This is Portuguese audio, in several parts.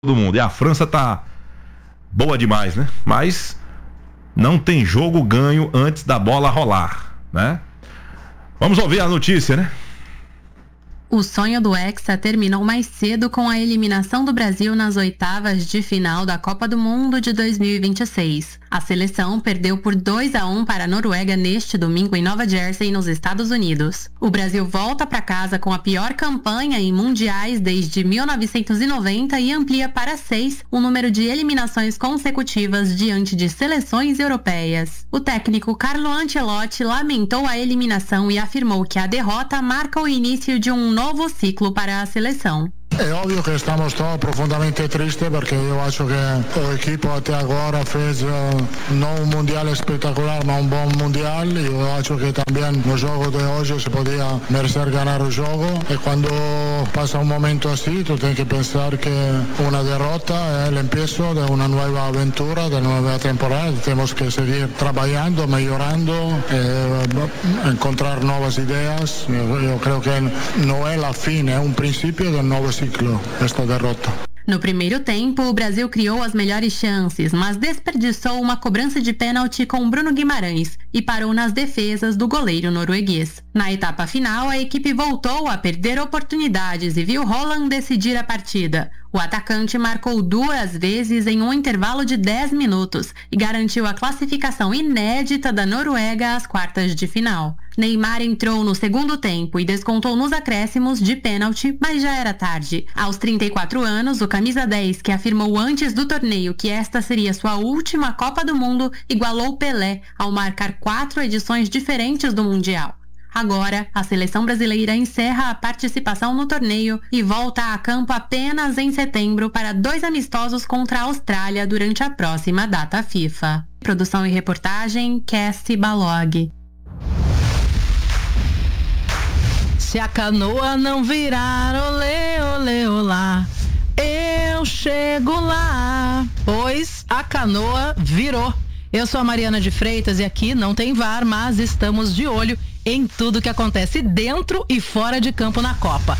do mundo. E a França tá boa demais, né? Mas não tem jogo ganho antes da bola rolar, né? Vamos ouvir a notícia, né? O sonho do Hexa terminou mais cedo com a eliminação do Brasil nas oitavas de final da Copa do Mundo de 2026. A seleção perdeu por 2-1 para a Noruega neste domingo em Nova Jersey, nos Estados Unidos. O Brasil volta para casa com a pior campanha em mundiais desde 1990 e amplia para 6 o número de eliminações consecutivas diante de seleções europeias. O técnico Carlo Ancelotti lamentou a eliminação e afirmou que a derrota marca o início de um novo ciclo para a seleção. É óbvio que estamos todos profundamente tristes porque eu acho que o equipo até agora fez não um mundial espetacular, mas um bom mundial, e eu acho que também no jogo de hoje se podia merecer ganhar o jogo, e quando passa um momento assim, tu tem que pensar que uma derrota é o início de uma nova aventura, de uma nova temporada. Temos que seguir trabalhando, melhorando, encontrar novas ideias. Eu creio que não é a fim, é um princípio de um novo ciclo, esta derrota. No primeiro tempo, o Brasil criou as melhores chances, mas desperdiçou uma cobrança de pênalti com Bruno Guimarães e parou nas defesas do goleiro norueguês. Na etapa final, a equipe voltou a perder oportunidades e viu Haaland decidir a partida. O atacante marcou 2 vezes em um intervalo de 10 minutos e garantiu a classificação inédita da Noruega às quartas de final. Neymar entrou no segundo tempo e descontou nos acréscimos de pênalti, mas já era tarde. Aos 34 anos, o camisa 10, que afirmou antes do torneio que esta seria sua última Copa do Mundo, igualou Pelé ao marcar 4 edições diferentes do Mundial. Agora, a seleção brasileira encerra a participação no torneio e volta a campo apenas em setembro para 2 amistosos contra a Austrália durante a próxima data FIFA. Produção e reportagem, Cassie Balog. Se a canoa não virar, olê, olê, olá, eu chego lá. Pois a canoa virou. Eu sou a Mariana de Freitas e aqui não tem VAR, mas estamos de olho em tudo que acontece dentro e fora de campo na Copa.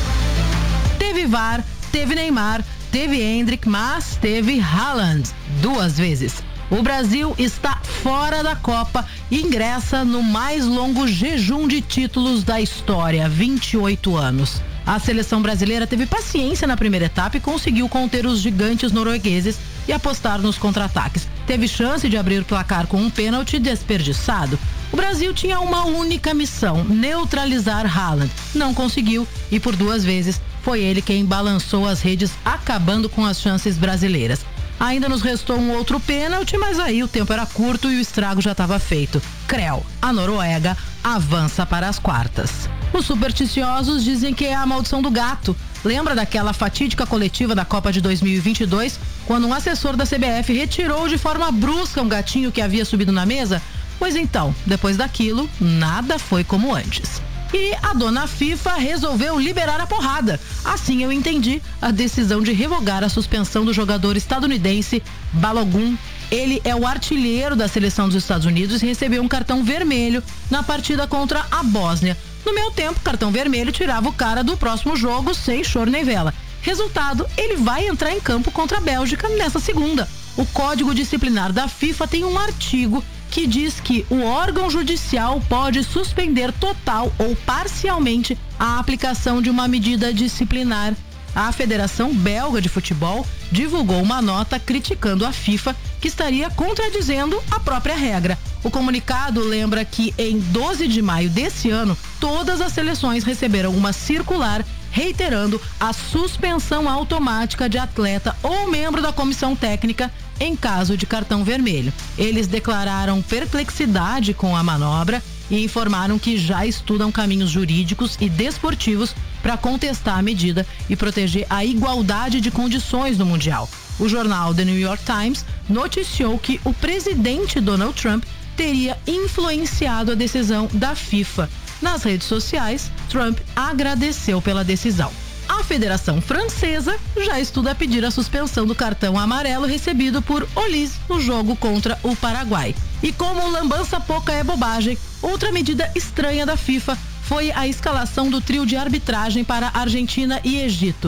Teve VAR, teve Neymar, teve Endrick, mas teve Haaland 2 vezes. O Brasil está fora da Copa e ingressa no mais longo jejum de títulos da história, 28 anos. A seleção brasileira teve paciência na primeira etapa e conseguiu conter os gigantes noruegueses e apostar nos contra-ataques. Teve chance de abrir o placar com um pênalti desperdiçado. O Brasil tinha uma única missão: neutralizar Haaland. Não conseguiu e por 2 vezes foi ele quem balançou as redes, acabando com as chances brasileiras. Ainda nos restou um outro pênalti, mas aí o tempo era curto e o estrago já estava feito. Creu, a Noruega avança para as quartas. Os supersticiosos dizem que é a maldição do gato. Lembra daquela fatídica coletiva da Copa de 2022, quando um assessor da CBF retirou de forma brusca um gatinho que havia subido na mesa? Pois então, depois daquilo, nada foi como antes. E a dona FIFA resolveu liberar a porrada. Assim eu entendi a decisão de revogar a suspensão do jogador estadunidense Balogun. Ele é o artilheiro da seleção dos Estados Unidos e recebeu um cartão vermelho na partida contra a Bósnia. No meu tempo, cartão vermelho tirava o cara do próximo jogo sem choro nem vela. Resultado, ele vai entrar em campo contra a Bélgica nessa segunda. O Código Disciplinar da FIFA tem um artigo que diz que o órgão judicial pode suspender total ou parcialmente a aplicação de uma medida disciplinar. A Federação Belga de Futebol divulgou uma nota criticando a FIFA, que estaria contradizendo a própria regra. O comunicado lembra que em 12 de maio desse ano, todas as seleções receberam uma circular reiterando a suspensão automática de atleta ou membro da comissão técnica em caso de cartão vermelho. Eles declararam perplexidade com a manobra e informaram que já estudam caminhos jurídicos e desportivos para contestar a medida e proteger a igualdade de condições no Mundial. O jornal The New York Times noticiou que o presidente Donald Trump teria influenciado a decisão da FIFA. Nas redes sociais, Trump agradeceu pela decisão. A Federação Francesa já estuda pedir a suspensão do cartão amarelo recebido por Olise no jogo contra o Paraguai. E como lambança pouca é bobagem, outra medida estranha da FIFA foi a escalação do trio de arbitragem para Argentina e Egito.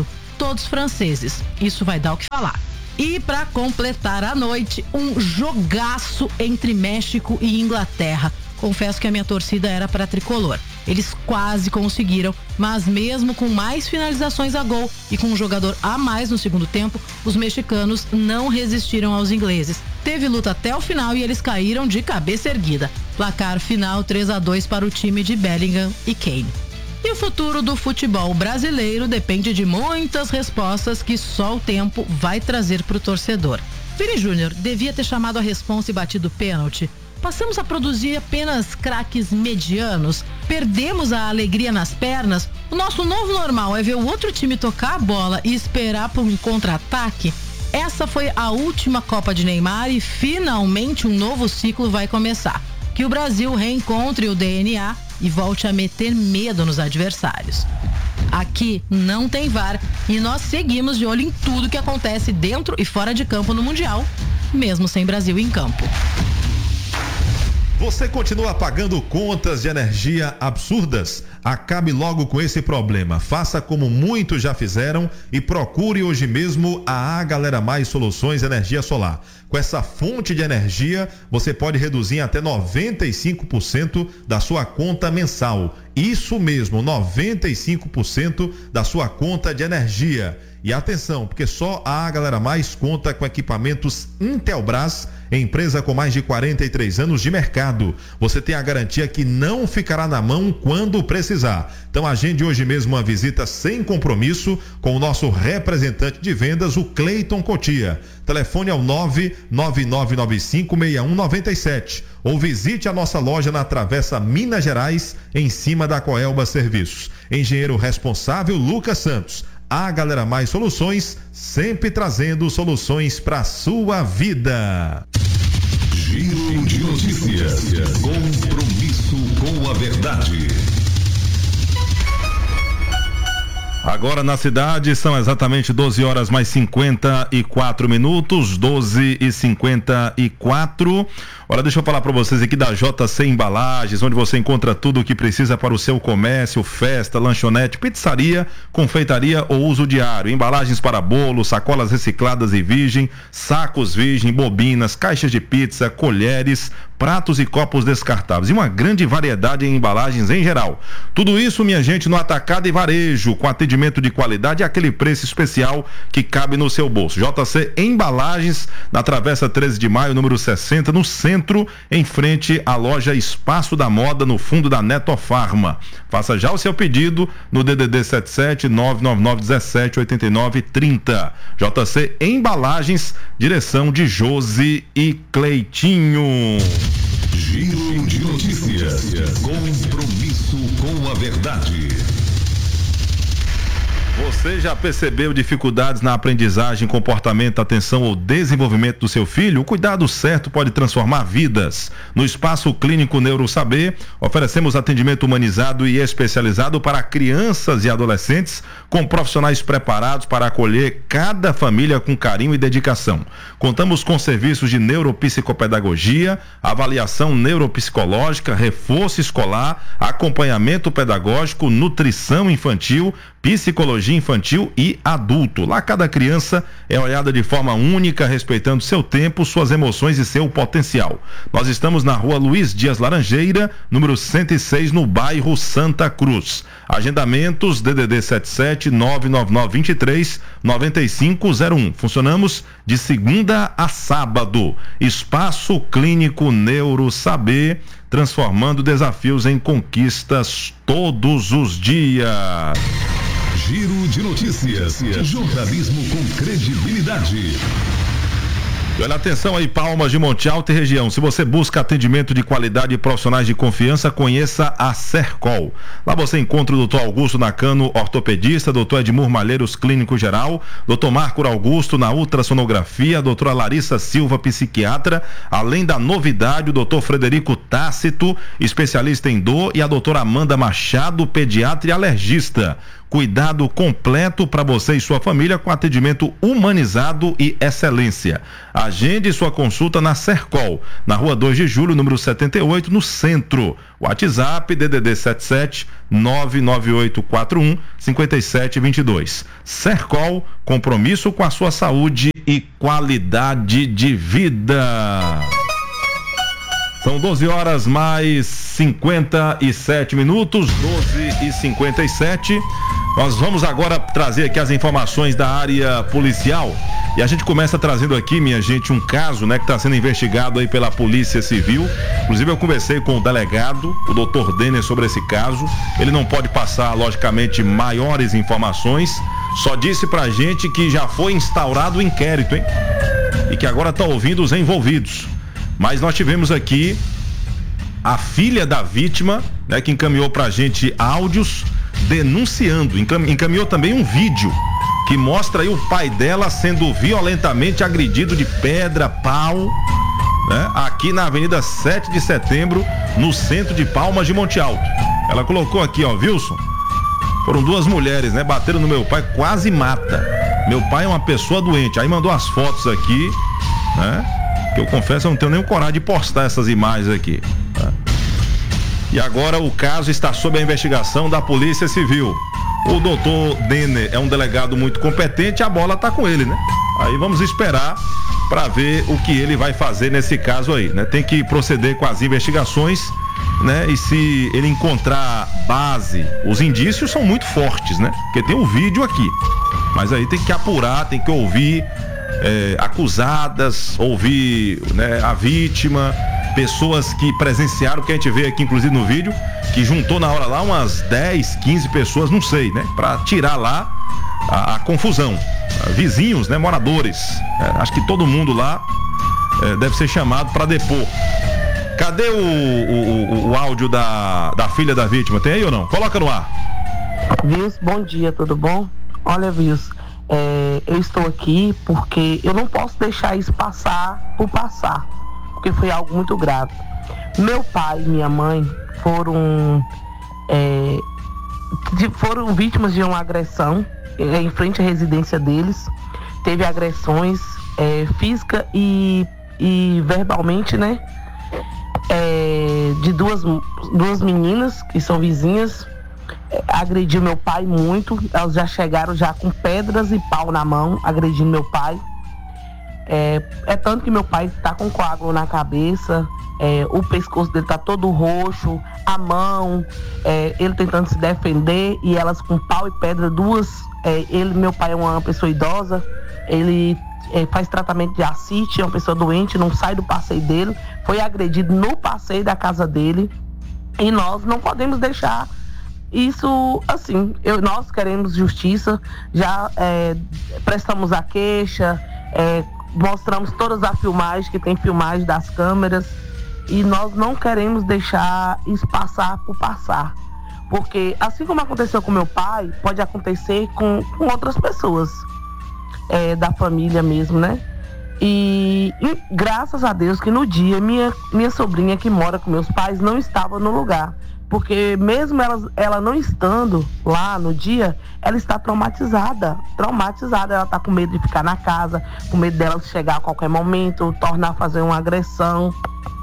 todos franceses. Isso vai dar o que falar. E para completar a noite, um jogaço entre México e Inglaterra. Confesso que a minha torcida era para tricolor. Eles quase conseguiram, mas mesmo com mais finalizações a gol e com um jogador a mais no segundo tempo, os mexicanos não resistiram aos ingleses. Teve luta até o final e eles caíram de cabeça erguida. Placar final 3-2 para o time de Bellingham e Kane. E o futuro do futebol brasileiro depende de muitas respostas que só o tempo vai trazer para o torcedor. Vini Júnior devia ter chamado a responsa e batido pênalti. Passamos a produzir apenas craques medianos, perdemos a alegria nas pernas. O nosso novo normal é ver o outro time tocar a bola e esperar por um contra-ataque. Essa foi a última Copa de Neymar e finalmente um novo ciclo vai começar. Que o Brasil reencontre o DNA e volte a meter medo nos adversários. Aqui não tem VAR e nós seguimos de olho em tudo que acontece dentro e fora de campo no Mundial, mesmo sem Brasil em campo. Você continua pagando contas de energia absurdas? Acabe logo com esse problema. Faça como muitos já fizeram e procure hoje mesmo a Galera Mais Soluções Energia Solar. Com essa fonte de energia, você pode reduzir até 95% da sua conta mensal. Isso mesmo, 95% da sua conta de energia. E atenção, porque só a Galera Mais conta com equipamentos Intelbras, empresa com mais de 43 anos de mercado. Você tem a garantia que não ficará na mão quando precisar. Então agende hoje mesmo uma visita sem compromisso com o nosso representante de vendas, o Cleiton Cotia. Telefone é o 999956197 ou visite a nossa loja na Travessa Minas Gerais, em cima da Coelba Serviços. Engenheiro responsável Lucas Santos. A Galera Mais Soluções, sempre trazendo soluções para sua vida. Giro de notícias. Compromisso com a verdade. Agora na cidade são exatamente 12 horas mais 54 minutos, 12h54. Olha, deixa eu falar para vocês aqui da JC Embalagens, onde você encontra tudo o que precisa para o seu comércio, festa, lanchonete, pizzaria, confeitaria ou uso diário. Embalagens para bolo, sacolas recicladas e virgem, sacos virgem, bobinas, caixas de pizza, colheres, pratos e copos descartáveis e uma grande variedade em embalagens em geral. Tudo isso, minha gente, no atacado e varejo, com atendimento de qualidade e aquele preço especial que cabe no seu bolso. JC Embalagens, na Travessa 13 de Maio, número 60, no centro, em frente à loja Espaço da Moda, no fundo da Neto Farma. Faça já o seu pedido no DDD 77 999 17 89 30. JC Embalagens, direção de Josi e Cleitinho. Giro de notícias. Compromisso com a verdade. Você já percebeu dificuldades na aprendizagem, comportamento, atenção ou desenvolvimento do seu filho? O cuidado certo pode transformar vidas. No Espaço Clínico Neurosaber, oferecemos atendimento humanizado e especializado para crianças e adolescentes, com profissionais preparados para acolher cada família com carinho e dedicação. Contamos com serviços de neuropsicopedagogia, avaliação neuropsicológica, reforço escolar, acompanhamento pedagógico, nutrição infantil, psicologia infantil e adulto. Lá cada criança é olhada de forma única, respeitando seu tempo, suas emoções e seu potencial. Nós estamos na Rua Luiz Dias Laranjeira, número 106, no bairro Santa Cruz. Agendamentos DDD 77 999 23 9501. Funcionamos de segunda a sábado. Espaço Clínico Neurosaber, transformando desafios em conquistas todos os dias. Giro de notícias. Jornalismo com credibilidade. Olha, atenção aí, Palmas de Monte Alto e região. Se você busca atendimento de qualidade e profissionais de confiança, conheça a Sercol. Lá você encontra o Dr. Augusto Nakano, ortopedista, Dr. Edmur Malheiros, clínico geral, Dr. Marco Augusto na ultrassonografia, Dr. Larissa Silva, psiquiatra, além da novidade, o Dr. Frederico Tácito, especialista em dor, e a doutora Amanda Machado, pediatra e alergista. Cuidado completo para você e sua família com atendimento humanizado e excelência. Agende sua consulta na Sercol, na Rua 2 de Julho, número 78, no centro. WhatsApp DDD 77 99841 5722. Sercol, compromisso com a sua saúde e qualidade de vida. São 12 horas mais 57 minutos, 12h57. Nós vamos agora trazer aqui as informações da área policial. E a gente começa trazendo aqui, minha gente, um caso, né, que está sendo investigado aí pela Polícia Civil. Inclusive eu conversei com o delegado, o Dr. Denner, sobre esse caso. Ele não pode passar, logicamente, maiores informações. Só disse pra gente que já foi instaurado o inquérito, hein? E que agora está ouvindo os envolvidos. Mas nós tivemos aqui a filha da vítima, né, que encaminhou pra gente áudios denunciando, encaminhou também um vídeo que mostra aí o pai dela sendo violentamente agredido de pedra, pau, né, aqui na Avenida 7 de Setembro, no centro de Palmas de Monte Alto. Ela colocou aqui, ó, Wilson, foram duas mulheres, né, bateram no meu pai, quase mata. Meu pai é uma pessoa doente. Aí mandou as fotos aqui, né, que eu confesso, eu não tenho nem coragem de postar essas imagens aqui, tá? E agora o caso está sob a investigação da Polícia Civil. O doutor Denner é um delegado muito competente, a bola tá com ele, né? Aí vamos esperar para ver o que ele vai fazer nesse caso aí, né? Tem que proceder com as investigações, né? E se ele encontrar base, os indícios são muito fortes, né? Porque tem um vídeo aqui, mas aí tem que apurar, tem que ouvir acusadas, ouvir, né, a vítima, pessoas que presenciaram, que a gente vê aqui inclusive no vídeo, que juntou na hora lá umas 10, 15 pessoas, não sei, né, pra tirar lá a confusão, vizinhos, né, moradores, acho que todo mundo lá deve ser chamado para depor. Cadê o áudio da filha da vítima? Tem aí ou não? Coloca no ar. Vils, bom dia, tudo bom? Olha, Vils, eu estou aqui porque eu não posso deixar isso passar por passar, porque foi algo muito grave. Meu pai e minha mãe foram vítimas de uma agressão em frente à residência deles. Teve agressões física e verbalmente, né? De duas meninas que são vizinhas. Agrediu meu pai muito. Elas já chegaram já com pedras e pau na mão, agredindo meu pai. Tanto que meu pai tá com coágulo na cabeça, o pescoço dele tá todo roxo, a mão, ele tentando se defender e elas com pau e pedra, meu pai é uma pessoa idosa, ele faz tratamento de ascite, é uma pessoa doente, não sai do passeio dele, foi agredido no passeio da casa dele e nós não podemos deixar isso assim. Nós queremos justiça, já prestamos a queixa, mostramos todas as filmagens, que tem filmagem das câmeras, e nós não queremos deixar isso passar por passar, porque assim como aconteceu com meu pai, pode acontecer com outras pessoas da família mesmo, né? E graças a Deus que no dia minha sobrinha que mora com meus pais não estava no lugar, porque mesmo ela não estando lá no dia, ela está traumatizada, ela está com medo de ficar na casa, com medo dela chegar a qualquer momento, fazer uma agressão.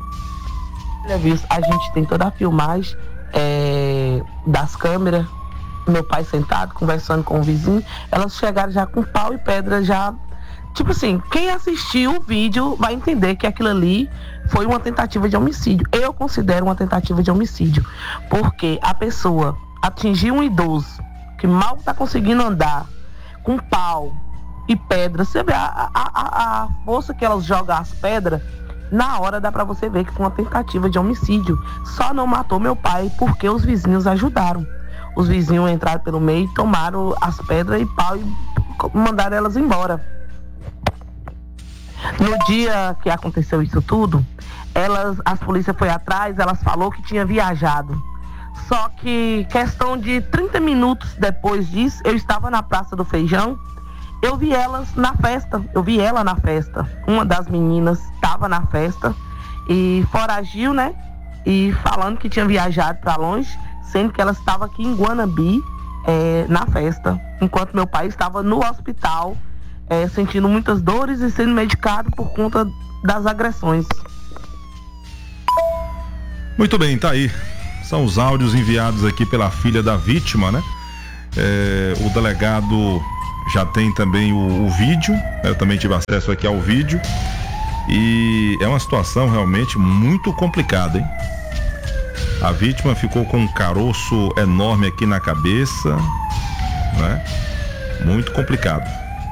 A gente tem toda a filmagem das câmeras, meu pai sentado, conversando com o vizinho, elas chegaram já com pau e pedra, já, tipo assim, quem assistiu o vídeo vai entender que aquilo ali foi uma tentativa de homicídio. Eu considero uma tentativa de homicídio, porque a pessoa atingiu um idoso que mal está conseguindo andar, com pau e pedra, você vê a força que elas jogam as pedras, na hora dá pra você ver que foi uma tentativa de homicídio. Só não matou meu pai porque os vizinhos ajudaram. Os vizinhos entraram pelo meio, tomaram as pedras e pau e mandaram elas embora. No dia que aconteceu isso tudo, as polícias foi atrás, elas falou que tinha viajado. Só que questão de 30 minutos depois disso, eu estava na Praça do Feijão, eu vi ela na festa. Uma das meninas estava na festa e foragiu, né? E falando que tinha viajado para longe, sendo que ela estava aqui em Guanabi na festa, enquanto meu pai estava no hospital, sentindo muitas dores e sendo medicado por conta das agressões. Muito bem, tá aí. São os áudios enviados aqui pela filha da vítima, né? O delegado já tem também o vídeo, eu também tive acesso aqui ao vídeo, e é uma situação realmente muito complicada, hein? A vítima ficou com um caroço enorme aqui na cabeça, né? Muito complicado.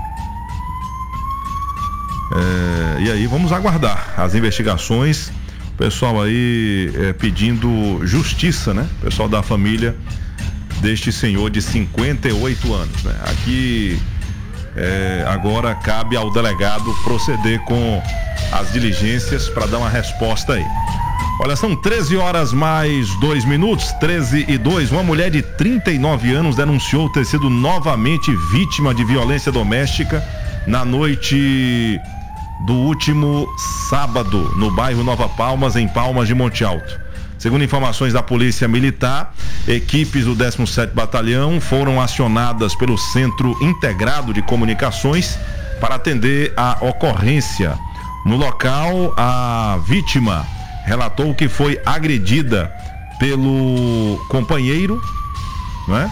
E aí vamos aguardar as investigações. O pessoal aí pedindo justiça, né? O pessoal da família deste senhor de 58 anos, né? Aqui agora cabe ao delegado proceder com as diligências para dar uma resposta aí. Olha, são 13 horas mais 2 minutos, 13:02. Uma mulher de 39 anos denunciou ter sido novamente vítima de violência doméstica na noite do último sábado, no bairro Nova Palmas, em Palmas de Monte Alto. Segundo informações da Polícia Militar, equipes do 17º Batalhão foram acionadas pelo Centro Integrado de Comunicações para atender a ocorrência. No local, a vítima relatou que foi agredida pelo companheiro, né?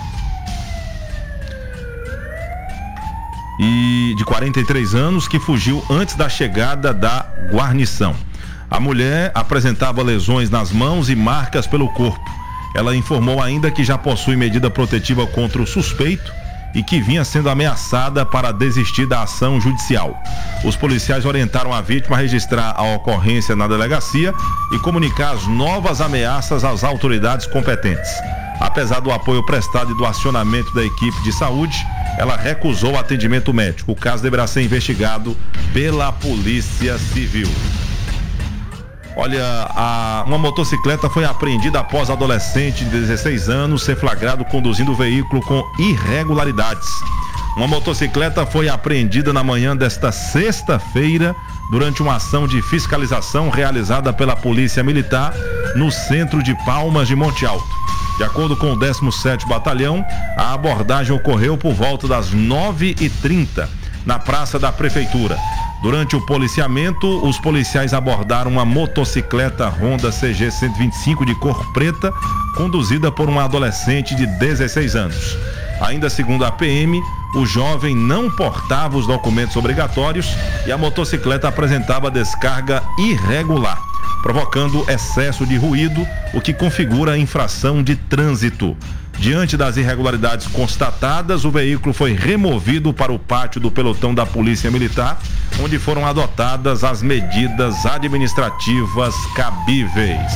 E de 43 anos, que fugiu antes da chegada da guarnição. A mulher apresentava lesões nas mãos e marcas pelo corpo. Ela informou ainda que já possui medida protetiva contra o suspeito e que vinha sendo ameaçada para desistir da ação judicial. Os policiais orientaram a vítima a registrar a ocorrência na delegacia e comunicar as novas ameaças às autoridades competentes. Apesar do apoio prestado e do acionamento da equipe de saúde, ela recusou o atendimento médico. O caso deverá ser investigado pela Polícia Civil. Olha, uma motocicleta foi apreendida após adolescente de 16 anos ser flagrado conduzindo o veículo com irregularidades. Uma motocicleta foi apreendida na manhã desta sexta-feira durante uma ação de fiscalização realizada pela Polícia Militar no centro de Palmas de Monte Alto. De acordo com o 17º Batalhão, a abordagem ocorreu por volta das 9h30 na Praça da Prefeitura. Durante o policiamento, os policiais abordaram uma motocicleta Honda CG 125 de cor preta, conduzida por um adolescente de 16 anos. Ainda segundo a PM, o jovem não portava os documentos obrigatórios e a motocicleta apresentava descarga irregular, provocando excesso de ruído, o que configura a infração de trânsito. Diante das irregularidades constatadas, o veículo foi removido para o pátio do pelotão da Polícia Militar, onde foram adotadas as medidas administrativas cabíveis.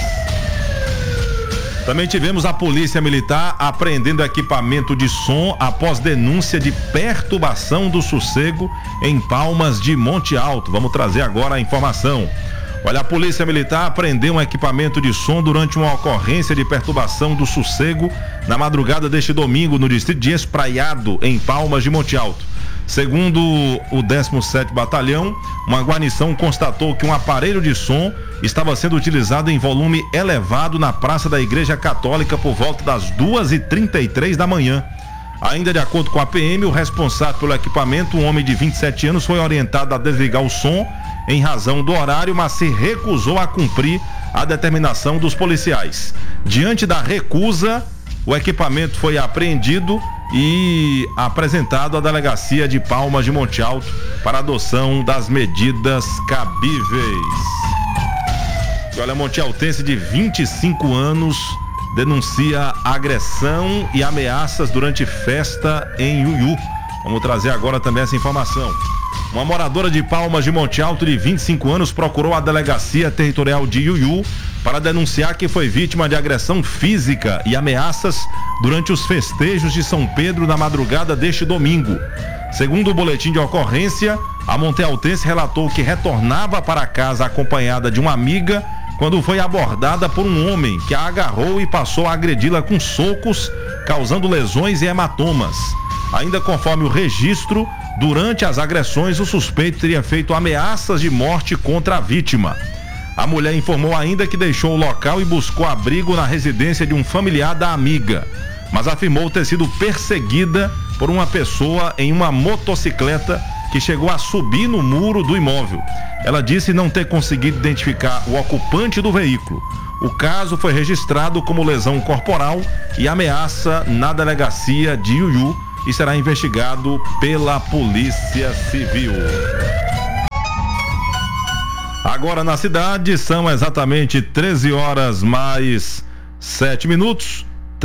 Também tivemos a Polícia Militar apreendendo equipamento de som após denúncia de perturbação do sossego em Palmas de Monte Alto. Vamos trazer agora a informação. Olha, a Polícia Militar apreendeu um equipamento de som durante uma ocorrência de perturbação do sossego na madrugada deste domingo no distrito de Espraiado, em Palmas de Monte Alto. Segundo o 17º Batalhão, uma guarnição constatou que um aparelho de som estava sendo utilizado em volume elevado na Praça da Igreja Católica por volta das 2h33 da manhã. Ainda de acordo com a PM, o responsável pelo equipamento, um homem de 27 anos, foi orientado a desligar o som em razão do horário, mas se recusou a cumprir a determinação dos policiais. Diante da recusa, o equipamento foi apreendido e apresentado à delegacia de Palmas de Monte Alto para adoção das medidas cabíveis. E olha, montealtense de 25 anos denuncia agressão e ameaças durante festa em Iuiú. Vamos trazer agora também essa informação. Uma moradora de Palmas de Monte Alto de 25 anos procurou a Delegacia Territorial de Iuiú para denunciar que foi vítima de agressão física e ameaças durante os festejos de São Pedro na madrugada deste domingo. Segundo o boletim de ocorrência, a montealtense relatou que retornava para casa acompanhada de uma amiga quando foi abordada por um homem que a agarrou e passou a agredi-la com socos, causando lesões e hematomas. Ainda conforme o registro, durante as agressões, o suspeito teria feito ameaças de morte contra a vítima. A mulher informou ainda que deixou o local e buscou abrigo na residência de um familiar da amiga. mas afirmou ter sido perseguida por uma pessoa em uma motocicleta que chegou a subir no muro do imóvel. Ela disse não ter conseguido identificar o ocupante do veículo. O caso foi registrado como lesão corporal e ameaça na delegacia de Iuiú e será investigado pela Polícia Civil. Agora na cidade são exatamente 13 horas mais 7 minutos,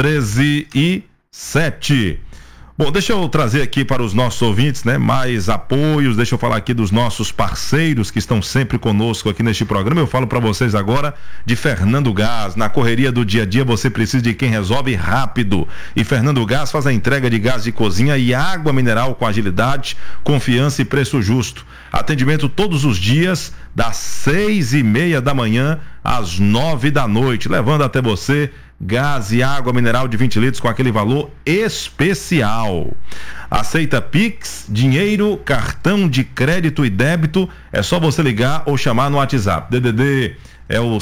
13h07. Bom, deixa eu trazer aqui para os nossos ouvintes, né, mais apoios. Deixa eu falar aqui dos nossos parceiros que estão sempre conosco aqui neste programa. Eu falo para vocês agora de Fernando Gás. Na correria do dia a dia você precisa de quem resolve rápido. E Fernando Gás faz a entrega de gás de cozinha e água mineral com agilidade, confiança e preço justo. Atendimento todos os dias, das 6:30 da manhã às 9 da noite, levando até você gás e água mineral de 20 litros com aquele valor especial. Aceita Pix, dinheiro, cartão de crédito e débito. É só você ligar ou chamar no WhatsApp. DDD é o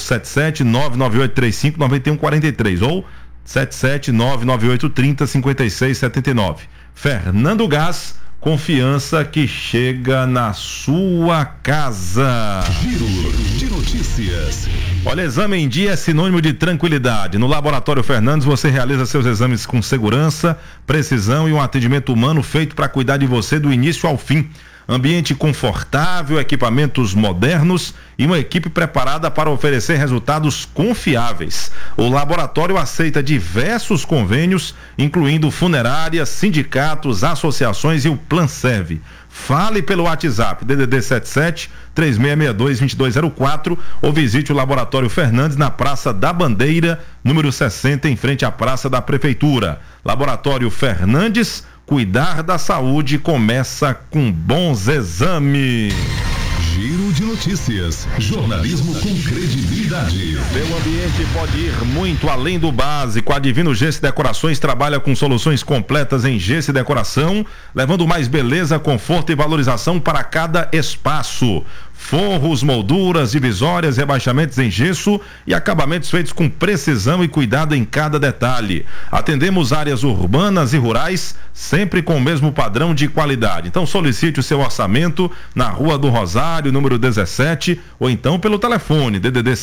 77998359143 ou 77998305679. Fernando Gás, confiança que chega na sua casa. Giro de notícias. Olha, exame em dia é sinônimo de tranquilidade. No Laboratório Fernandes você realiza seus exames com segurança, precisão e um atendimento humano feito para cuidar de você do início ao fim. Ambiente confortável, equipamentos modernos e uma equipe preparada para oferecer resultados confiáveis. O laboratório aceita diversos convênios, incluindo funerárias, sindicatos, associações e o Planserve. Fale pelo WhatsApp DDD 77-3662-2204 ou visite o Laboratório Fernandes na Praça da Bandeira, número 60, em frente à Praça da Prefeitura. Laboratório Fernandes, cuidar da saúde começa com bons exames. Giro de notícias. Jornalismo com credibilidade. Seu ambiente pode ir muito além do básico. A Divino Gesso e Decorações trabalha com soluções completas em gesso e decoração, levando mais beleza, conforto e valorização para cada espaço. Forros, molduras, divisórias, rebaixamentos em gesso e acabamentos feitos com precisão e cuidado em cada detalhe. Atendemos áreas urbanas e rurais, sempre com o mesmo padrão de qualidade. Então solicite o seu orçamento na Rua do Rosário, número 17, ou então pelo telefone DDD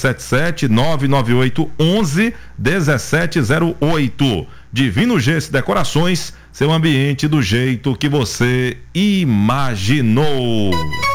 77-998-11-1708. Divino Gesso e Decorações, seu ambiente do jeito que você imaginou.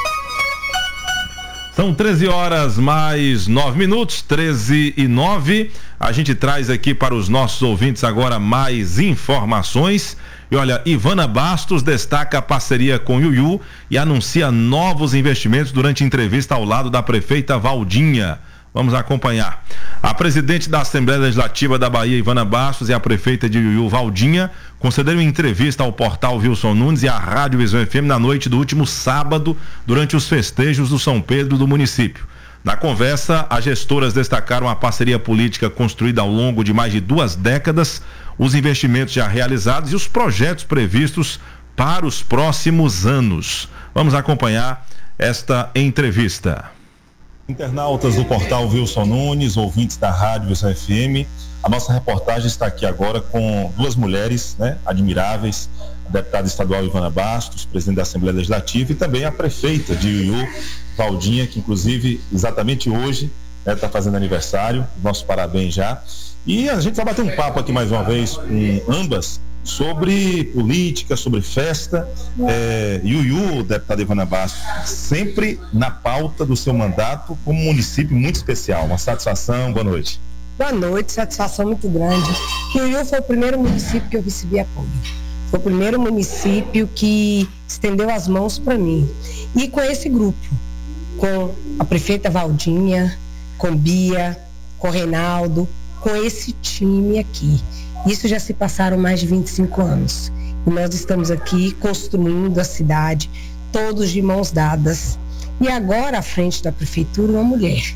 São 13 horas mais 9 minutos, 13h09. A gente traz aqui para os nossos ouvintes agora mais informações. E olha, Ivana Bastos destaca a parceria com Iuiú e anuncia novos investimentos durante entrevista ao lado da prefeita Valdinha. Vamos acompanhar. A presidente da Assembleia Legislativa da Bahia, Ivana Bastos, e a prefeita de Iuiú, Valdinha, concederam entrevista ao portal Wilson Nunes e à Rádio Visão FM na noite do último sábado, durante os festejos do São Pedro do município. Na conversa, as gestoras destacaram a parceria política construída ao longo de mais de 2 décadas, os investimentos já realizados e os projetos previstos para os próximos anos. Vamos acompanhar esta entrevista. Internautas do portal Wilson Nunes, ouvintes da Rádio Visão FM, a nossa reportagem está aqui agora com 2 mulheres, né, admiráveis, a deputada estadual Ivana Bastos, presidente da Assembleia Legislativa, e também a prefeita de Iuiú, Valdinha, que inclusive exatamente hoje está fazendo aniversário. Nosso parabéns já. E a gente vai bater um papo aqui mais uma vez com ambas sobre política, sobre festa. Iuiú, deputada Ivana Bastos, sempre na pauta do seu mandato como um município muito especial. Uma satisfação, boa noite. Boa noite, satisfação muito grande. Iuiú foi o primeiro município que eu recebi apoio. Foi o primeiro município que estendeu as mãos para mim. E com esse grupo, com a prefeita Valdinha, com Bia, com Reinaldo, com esse time aqui. Isso já se passaram mais de 25 anos. E nós estamos aqui construindo a cidade, todos de mãos dadas. E agora, à frente da prefeitura, uma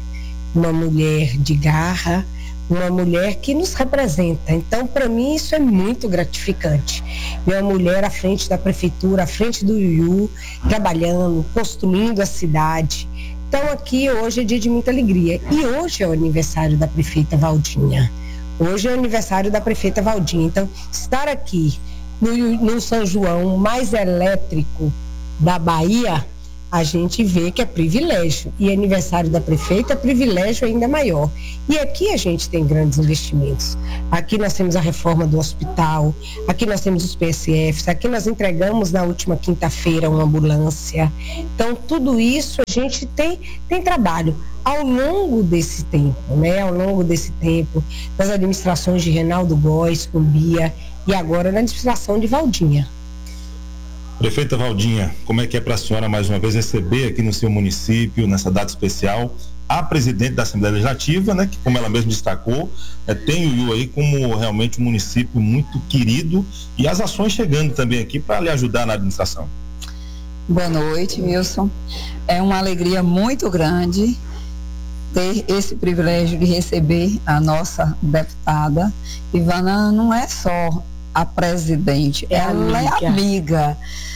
mulher de garra, uma mulher que nos representa. Então, para mim, isso é muito gratificante. Ver uma mulher à frente da prefeitura, à frente do Iuiú, trabalhando, construindo a cidade. Então, aqui hoje é dia de muita alegria. E hoje é o aniversário da prefeita Valdinha. Hoje é aniversário da prefeita Valdinha. Então, estar aqui no São João mais elétrico da Bahia, a gente vê que é privilégio. E aniversário da prefeita é privilégio ainda maior. E aqui a gente tem grandes investimentos. Aqui nós temos a reforma do hospital, aqui nós temos os PSFs, aqui nós entregamos na última quinta-feira uma ambulância. Então, tudo isso a gente tem trabalho ao longo desse tempo, né? Ao longo desse tempo, das administrações de Reinaldo Góes, com Bia, e agora na administração de Valdinha. Prefeita Valdinha, como é que é para a senhora mais uma vez receber aqui no seu município, nessa data especial, a presidente da Assembleia Legislativa, né, que como ela mesma destacou, tem o Iuiú aí como realmente um município muito querido, e as ações chegando também aqui para lhe ajudar na administração. Boa noite, Wilson. É uma alegria muito grande ter esse privilégio de receber a nossa deputada. Ivana não é só a presidente, ela é amiga,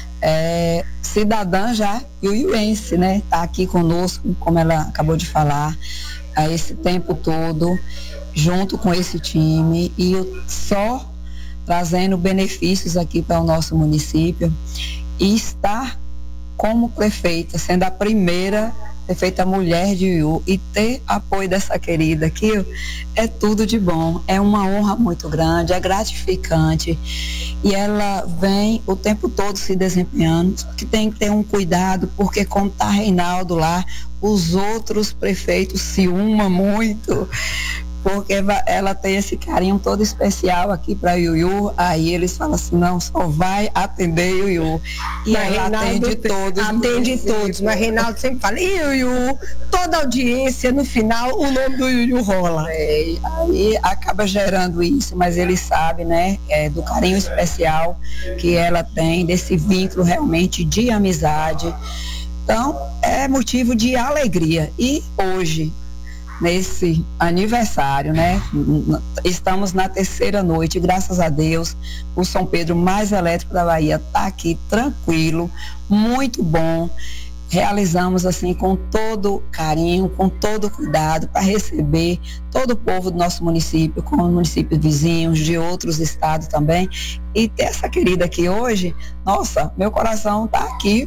cidadã já iuiuense, né? Tá aqui conosco, como ela acabou de falar, há esse tempo todo, junto com esse time, e só trazendo benefícios aqui para o nosso município, e estar como prefeita, sendo a primeira prefeita mulher de Iuiú, e ter apoio dessa querida aqui é tudo de bom, é uma honra muito grande, é gratificante, e ela vem o tempo todo se desempenhando, só que tem que ter um cuidado, porque como tá Reinaldo lá, os outros prefeitos se umam muito, porque ela tem esse carinho todo especial aqui para Iuiú, aí eles falam assim, não, só vai atender Iuiú, e mas ela atende todos. Atende todos, mas Reinaldo sempre fala, Iuiú, toda audiência, no final, o nome do Iuiú rola. Aí acaba gerando isso, mas ele sabe, né, do carinho especial que ela tem, desse vínculo realmente de amizade. Então, é motivo de alegria. E hoje, nesse aniversário, né? Estamos na terceira noite, graças a Deus, o São Pedro mais elétrico da Bahia está aqui tranquilo, muito bom. Realizamos assim com todo carinho, com todo cuidado, para receber todo o povo do nosso município, com os municípios vizinhos, de outros estados também. E ter essa querida aqui hoje, nossa, meu coração está aqui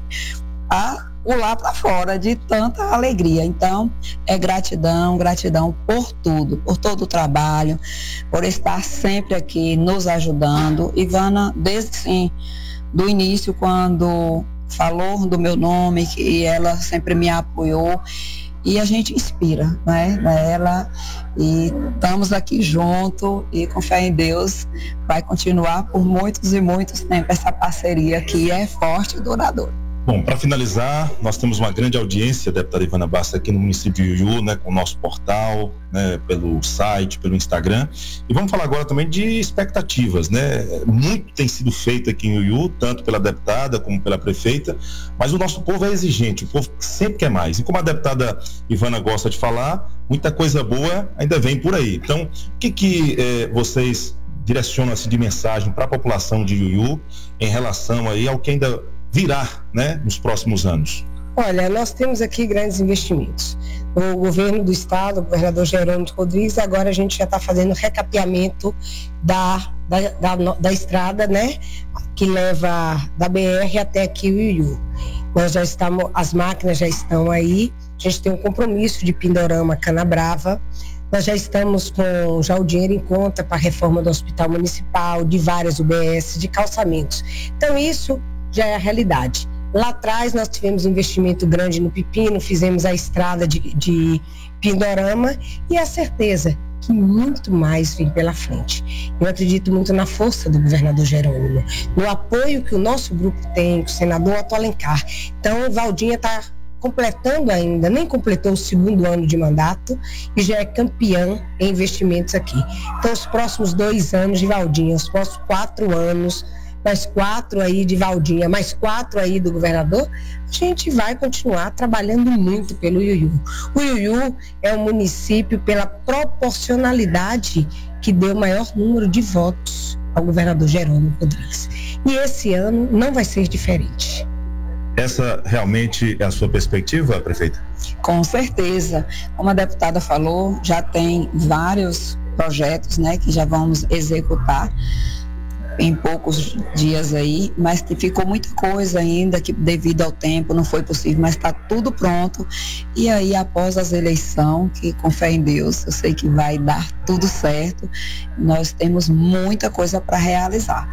pular para fora de tanta alegria. Então, é gratidão por tudo, por todo o trabalho, por estar sempre aqui nos ajudando. Ivana, desde sim, do início, quando falou do meu nome, que ela sempre me apoiou, e a gente inspira, né, nela, e estamos aqui junto, e com fé em Deus vai continuar por muitos e muitos tempos essa parceria que é forte e duradoura. Bom, para finalizar, nós temos uma grande audiência, deputada Ivana Bassa, aqui no município de Iuiú, né, com o nosso portal, né, pelo site, pelo Instagram. E vamos falar agora também de expectativas, né? Muito tem sido feito aqui em Iuiú, tanto pela deputada como pela prefeita, mas o nosso povo é exigente, o povo sempre quer mais. E como a deputada Ivana gosta de falar, muita coisa boa ainda vem por aí. Então, o que vocês direcionam assim, de mensagem para a população de Iuiú em relação aí ao que ainda virá, né, nos próximos anos? Olha, nós temos aqui grandes investimentos. O governo do estado, o governador Jerônimo Rodrigues, agora a gente já está fazendo recapeamento da estrada, né, que leva da BR até aqui o Iuiú. Nós já estamos, as máquinas já estão aí, a gente tem um compromisso de Pindorama Canabrava, nós já estamos com já o dinheiro em conta para a reforma do hospital municipal, de várias UBS, de calçamentos. Então isso já é a realidade. Lá atrás nós tivemos um investimento grande no Pepino, fizemos a estrada de Pindorama, e a certeza que muito mais vem pela frente. Eu acredito muito na força do governador Jerônimo, no apoio que o nosso grupo tem, com o senador Otto Alencar. Então, Valdinha está completando ainda, nem completou o segundo ano de mandato e já é campeã em investimentos aqui. Então, os próximos 2 anos de Valdinha, os próximos 4 anos, mais 4 aí de Valdinha, mais 4 aí do governador, a gente vai continuar trabalhando muito pelo Iuiú. O Iuiú é um município pela proporcionalidade que deu o maior número de votos ao governador Jerônimo Rodrigues. E esse ano não vai ser diferente. Essa realmente é a sua perspectiva, prefeita? Com certeza. Como a deputada falou, já tem vários projetos, né, que já vamos executar em poucos dias aí, mas que ficou muita coisa ainda que devido ao tempo não foi possível, mas está tudo pronto. E aí após as eleições, que com fé em Deus, eu sei que vai dar tudo certo, nós temos muita coisa para realizar.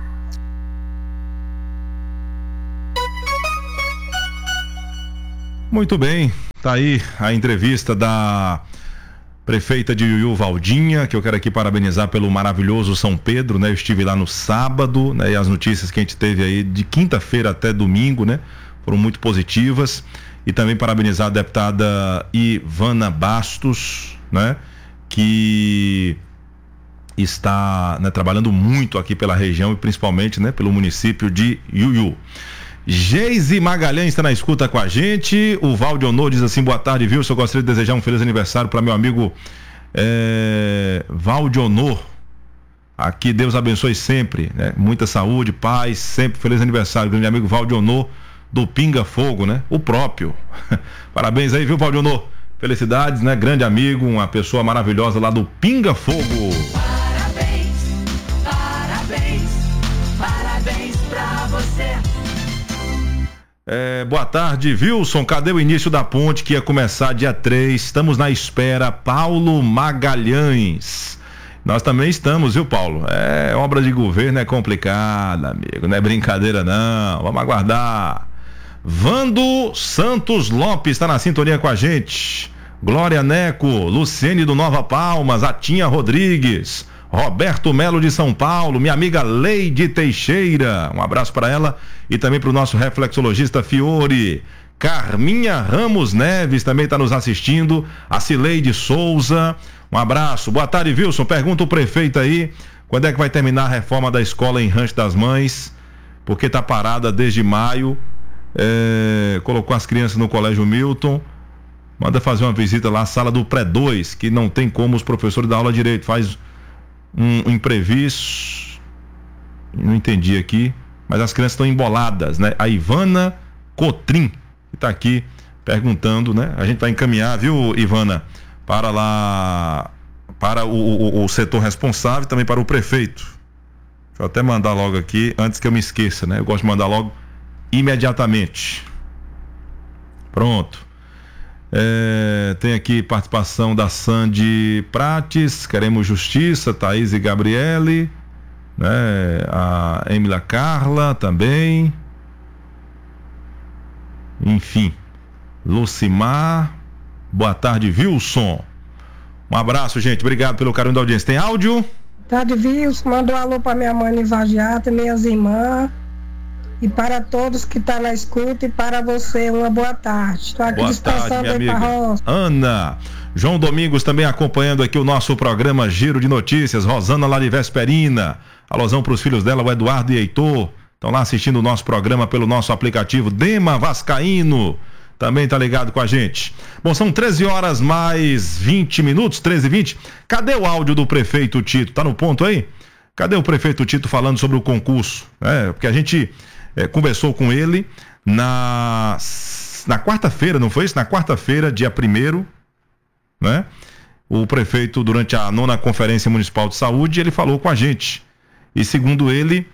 Muito bem, tá aí a entrevista da prefeita de Iuiú, Valdinha, que eu quero aqui parabenizar pelo maravilhoso São Pedro, né? Eu estive lá no sábado, né? E as notícias que a gente teve aí de quinta-feira até domingo, né? Foram muito positivas. E também parabenizar a deputada Ivana Bastos, né? Que está, né, trabalhando muito aqui pela região e principalmente, né, pelo município de Iuiú. Geise Magalhães está na escuta com a gente. O Valdionor diz assim: boa tarde, viu? Eu gostaria de desejar um feliz aniversário para meu amigo Valdionor. Aqui, Deus abençoe sempre, né? Muita saúde, paz, sempre feliz aniversário, grande amigo Valdionor do Pinga Fogo, né? O próprio. Parabéns aí, viu, Valdionor? Felicidades, né? Grande amigo, uma pessoa maravilhosa lá do Pinga Fogo. Parabéns, parabéns, parabéns pra você. Boa tarde, Wilson. Cadê o início da ponte que ia começar dia 3? Estamos na espera. Paulo Magalhães. Nós também estamos, viu, Paulo? Obra de governo é complicada, amigo. Não é brincadeira, não. Vamos aguardar. Vando Santos Lopes está na sintonia com a gente. Glória Neco, Luciene do Nova Palmas, Atinha Rodrigues, Roberto Melo de São Paulo, minha amiga Leide Teixeira, um abraço para ela e também para o nosso reflexologista Fiore. Carminha Ramos Neves também está nos assistindo, a Cileide Souza, um abraço. Boa tarde, Wilson. Pergunta o prefeito aí, quando é que vai terminar a reforma da escola em Rancho das Mães, porque está parada desde maio, colocou as crianças no Colégio Milton, manda fazer uma visita lá à sala do Pré-2, que não tem como os professores dar aula direito, faz um imprevisto, não entendi aqui, mas as crianças estão emboladas, né? A Ivana Cotrim, que está aqui perguntando, né? A gente vai encaminhar, viu, Ivana, para lá, para o setor responsável, também para o prefeito. Deixa eu até mandar logo aqui, antes que eu me esqueça, né? Eu gosto de mandar logo imediatamente. Pronto. Tem aqui participação da Sandy Prates, queremos justiça, Thaís e Gabriele, né? A Emília Carla também, enfim, Lucimar, boa tarde, Wilson, um abraço, gente, obrigado pelo carinho da audiência. Tem áudio? Boa tarde, Wilson, manda um alô para minha mãe em Vagiata, minhas irmãs, e para todos que estão na escuta, e para você, uma boa tarde. Estou aqui descansando aí para Rosa. Ana, João Domingos também acompanhando aqui o nosso programa Giro de Notícias. Rosana lá de Vesperina. Alôzão para os filhos dela, o Eduardo e Heitor. Estão lá assistindo o nosso programa pelo nosso aplicativo. Dema Vascaíno também tá ligado com a gente. Bom, são 13 horas mais 20 minutos, 13h20. Cadê o áudio do prefeito Tito? Tá no ponto aí? Cadê o prefeito Tito falando sobre o concurso? Porque a gente conversou com ele na quarta-feira, não foi isso? Na quarta-feira, dia 1º, né? O prefeito, durante a 9ª Conferência Municipal de Saúde, ele falou com a gente. E segundo ele,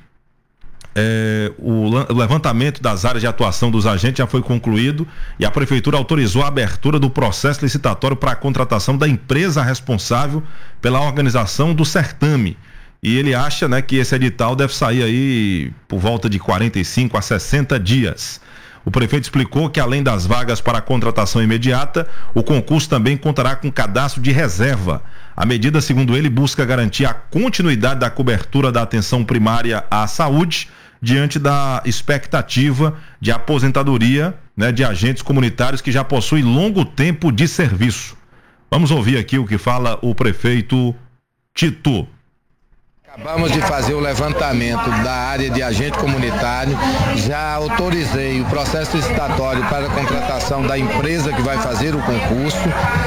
o levantamento das áreas de atuação dos agentes já foi concluído e a prefeitura autorizou a abertura do processo licitatório para a contratação da empresa responsável pela organização do certame. E ele acha, né, que esse edital deve sair aí por volta de 45 a 60 dias. O prefeito explicou que, além das vagas para a contratação imediata, o concurso também contará com cadastro de reserva. A medida, segundo ele, busca garantir a continuidade da cobertura da atenção primária à saúde diante da expectativa de aposentadoria, né, de agentes comunitários que já possuem longo tempo de serviço. Vamos ouvir aqui o que fala o prefeito Tito. Acabamos de fazer o levantamento da área de agente comunitário, já autorizei o processo licitatório para a contratação da empresa que vai fazer o concurso.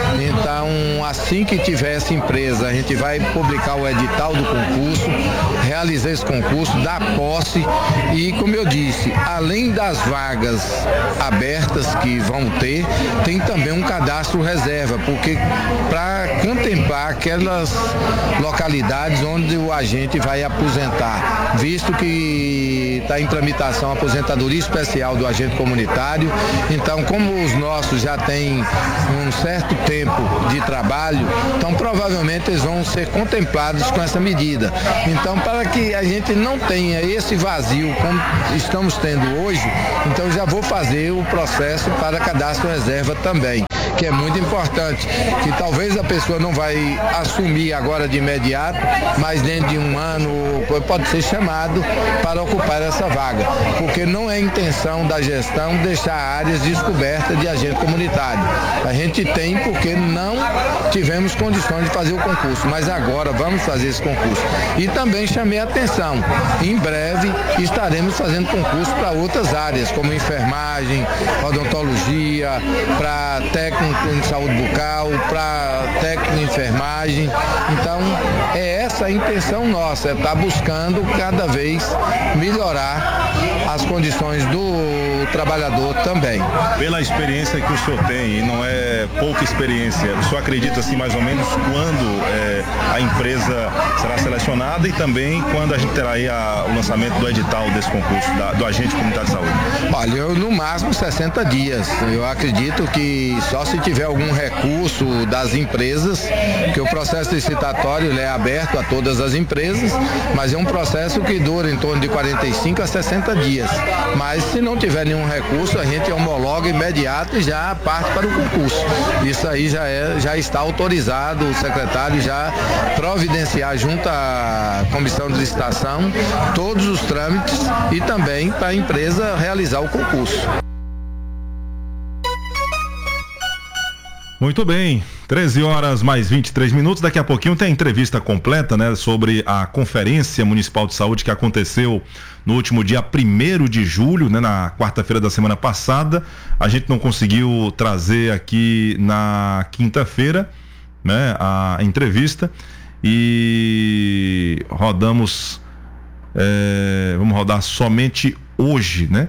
Então, assim que tiver essa empresa, a gente vai publicar o edital do concurso, realizar esse concurso, dar posse e, como eu disse, além das vagas abertas que vão ter, tem também um cadastro reserva, porque para contemplar aquelas localidades onde o agente vai aposentar, visto que está em tramitação a aposentadoria especial do agente comunitário. Então, como os nossos já têm um certo tempo de trabalho, então provavelmente eles vão ser contemplados com essa medida. Então, para que a gente não tenha esse vazio como estamos tendo hoje, então já vou fazer o processo para cadastro reserva também, que é muito importante, que talvez a pessoa não vai assumir agora de imediato, mas dentro de um ano pode ser chamado para ocupar essa vaga, porque não é intenção da gestão deixar áreas descobertas de agente comunitário. A gente tem porque não tivemos condições de fazer o concurso, mas agora vamos fazer esse concurso. E também chamei a atenção, em breve estaremos fazendo concurso para outras áreas, como enfermagem, odontologia, para técnico em saúde bucal, para técnico em enfermagem. Então, é essa a intenção nossa, é estar buscando cada vez melhorar as condições do trabalhador também. Pela experiência que o senhor tem, e não é pouca experiência, o senhor acredita assim mais ou menos quando a empresa será selecionada e também quando a gente terá aí o lançamento do edital desse concurso, do agente comunitário de saúde? Olha, eu no máximo 60 dias. Eu acredito que só se tiver algum recurso das empresas, que o processo licitatório é aberto a todas as empresas, mas é um processo que dura em torno de 45 a 60 dias. Mas se não tiver nenhum recurso, a gente homologa imediato e já parte para o concurso. Isso aí já está autorizado, o secretário já providenciar junto à comissão de licitação todos os trâmites e também para a empresa realizar o concurso. Muito bem, 13 horas mais 23 minutos, daqui a pouquinho tem a entrevista completa, né, sobre a Conferência Municipal de Saúde que aconteceu no último dia 1º de julho, né, na quarta-feira da semana passada. A gente não conseguiu trazer aqui na quinta-feira, né, a entrevista e vamos rodar somente hoje, né?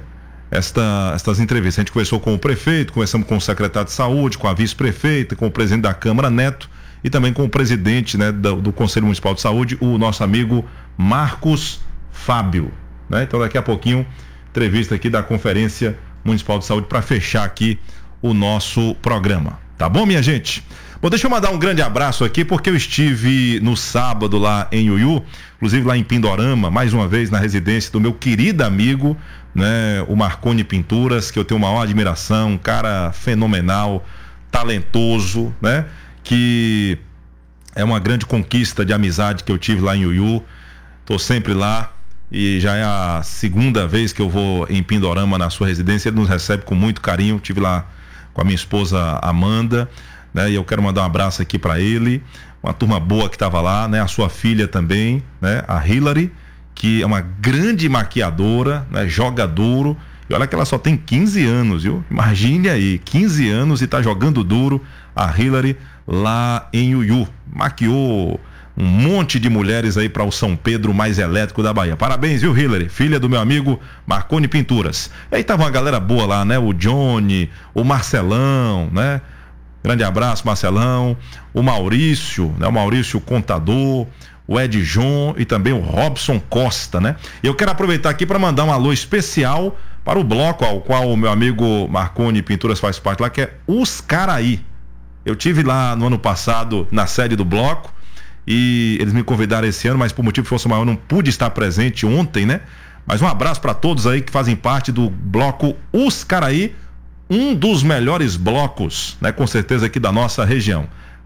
Estas entrevistas. A gente conversou com o prefeito, conversamos com o secretário de saúde, com a vice-prefeita, com o presidente da Câmara, Neto, e também com o presidente, né, do Conselho Municipal de Saúde, o nosso amigo Marcos Fábio, né? Então daqui a pouquinho, entrevista aqui da Conferência Municipal de Saúde para fechar aqui o nosso programa. Tá bom, minha gente? Bom, deixa eu mandar um grande abraço aqui, porque eu estive no sábado lá em Iuiú, inclusive lá em Pindorama, mais uma vez na residência do meu querido amigo, né, o Marconi Pinturas, que eu tenho maior admiração, um cara fenomenal, talentoso, né, que é uma grande conquista de amizade que eu tive lá em Iuiú. Tô sempre lá e já é a segunda vez que eu vou em Pindorama na sua residência. Ele nos recebe com muito carinho. Tive lá com a minha esposa Amanda, né, e eu quero mandar um abraço aqui para ele, uma turma boa que estava lá, né, a sua filha também, né, a Hilary, que é uma grande maquiadora, né, joga duro, e olha que ela só tem 15 anos, viu? Imagine aí, 15 anos e tá jogando duro, a Hilary lá em Iuiú. Maquiou um monte de mulheres aí para o São Pedro mais elétrico da Bahia. Parabéns, viu, Hilary? Filha do meu amigo Marconi Pinturas. E aí tava uma galera boa lá, né? O Johnny, o Marcelão, né? Grande abraço, Marcelão. O Maurício, né? O Maurício Contador, o Ed João e também o Robson Costa, né? Eu quero aproveitar aqui para mandar um alô especial para o bloco ao qual o meu amigo Marconi Pinturas faz parte lá, que é Os Caraí. Eu tive lá no ano passado na sede do bloco e eles me convidaram esse ano, mas por motivo de força maior não pude estar presente ontem, né? Mas um abraço para todos aí que fazem parte do bloco Os Caraí, um dos melhores blocos, né? Com certeza aqui da nossa região.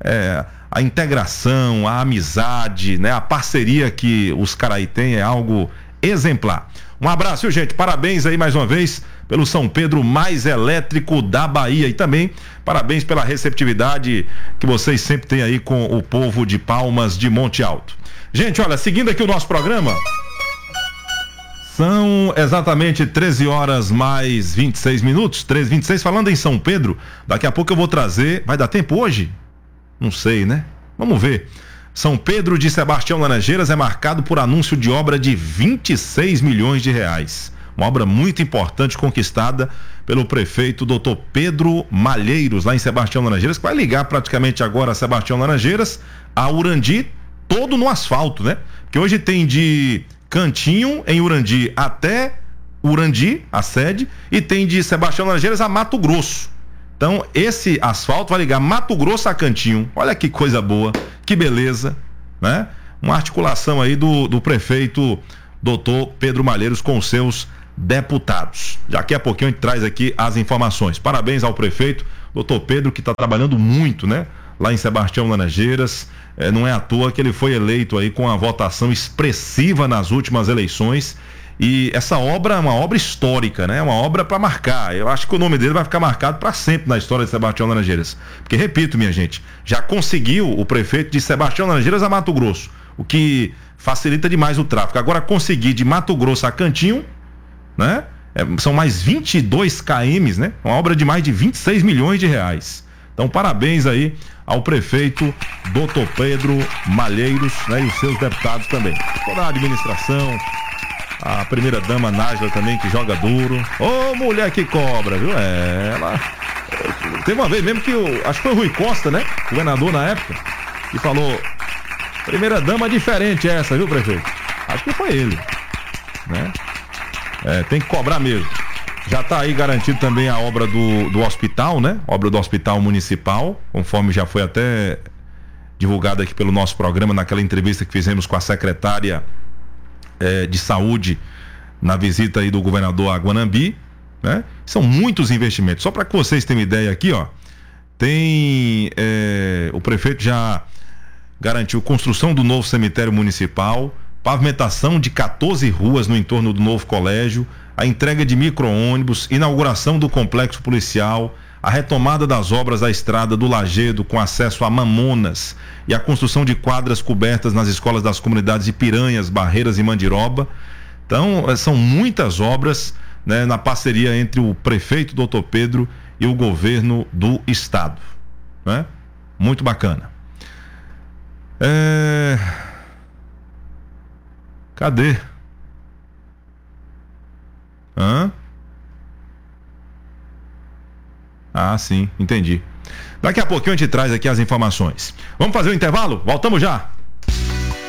A integração, a amizade, né? A parceria que os Caraí têm é algo exemplar. Um abraço, gente, parabéns aí mais uma vez pelo São Pedro mais elétrico da Bahia. E também parabéns pela receptividade que vocês sempre têm aí com o povo de Palmas de Monte Alto. Gente, olha, seguindo aqui o nosso programa, são exatamente 13 horas mais 26 minutos, 13h26, falando em São Pedro, daqui a pouco eu vou trazer, vai dar tempo hoje? Não sei, né? Vamos ver. São Pedro de Sebastião Laranjeiras é marcado por anúncio de obra de 26 milhões de reais. Uma obra muito importante conquistada pelo prefeito Dr. Pedro Malheiros, lá em Sebastião Laranjeiras, que vai ligar praticamente agora a Sebastião Laranjeiras a Urandi, todo no asfalto, né? Porque hoje tem de Cantinho, em Urandi, até Urandi, a sede, e tem de Sebastião Laranjeiras a Mato Grosso. Então, esse asfalto vai ligar Mato Grosso a Cantinho. Olha que coisa boa, que beleza, né? Uma articulação aí do prefeito Dr. Pedro Malheiros com os seus deputados. Daqui a pouquinho a gente traz aqui as informações. Parabéns ao prefeito Dr. Pedro, que está trabalhando muito, né? Lá em Sebastião Laranjeiras. Não é à toa que ele foi eleito aí com a votação expressiva nas últimas eleições. E essa obra é uma obra histórica, né? Uma obra para marcar. Eu acho que o nome dele vai ficar marcado para sempre na história de Sebastião Laranjeiras. Porque, repito, minha gente, já conseguiu o prefeito de Sebastião Laranjeiras a Mato Grosso, o que facilita demais o tráfego. Agora, conseguir de Mato Grosso a Cantinho, né? São mais 22 km, né? Uma obra de mais de 26 milhões de reais. Então, parabéns aí ao prefeito Dr. Pedro Malheiros, né? E os seus deputados também. Toda a administração, a primeira dama Nájila também, que joga duro. Ô, mulher que cobra, viu? Ela... Teve uma vez mesmo que acho que foi o Rui Costa, né? Governador na época, que falou: primeira dama diferente essa, viu, prefeito? Acho que foi ele, né? Tem que cobrar mesmo. Já está aí garantido também a obra do hospital, né? Obra do hospital municipal, conforme já foi até divulgado aqui pelo nosso programa naquela entrevista que fizemos com a secretária de saúde na visita aí do governador a Guanambi, né? São muitos investimentos. Só para que vocês tenham ideia aqui, ó, tem o prefeito já garantiu construção do novo cemitério municipal, pavimentação de 14 ruas no entorno do novo colégio, a entrega de micro-ônibus, inauguração do complexo policial, a retomada das obras da estrada do Lajedo com acesso a Mamonas e a construção de quadras cobertas nas escolas das comunidades de Piranhas, Barreiras e Mandiroba. Então, são muitas obras, né, na parceria entre o prefeito Dr. Pedro e o governo do estado, né? Muito bacana. Cadê? Ah, sim, entendi. Daqui a pouquinho a gente traz aqui as informações. Vamos fazer o intervalo? Voltamos já.